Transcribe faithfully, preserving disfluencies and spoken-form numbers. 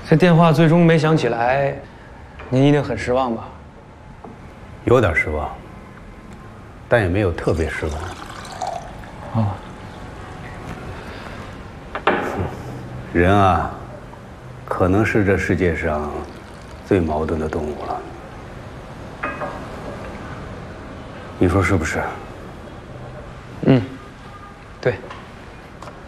这电话最终没响起来，您一定很失望吧？ 有点失望，但也没有特别失望。 哦。 人啊，可能是这世界上最矛盾的动物了。你说是不是？